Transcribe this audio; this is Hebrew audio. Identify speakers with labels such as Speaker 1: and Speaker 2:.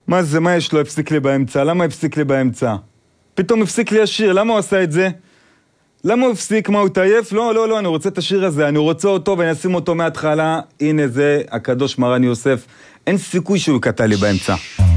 Speaker 1: מה זה, מה יש לו? הפסיק לי באמצע. למה הפסיק לי באמצע? פתאום הפסיק לי השיר, למה הוא עשה את זה? למה הוא הפסיק? מה, הוא תעייף? לא, אני רוצה את השיר הזה, אני רוצה אותו ואני אשים אותו מההתחלה. הנה זה, הקדוש מרן יוסף. אין סיכוי שהוא קטע לי באמצע.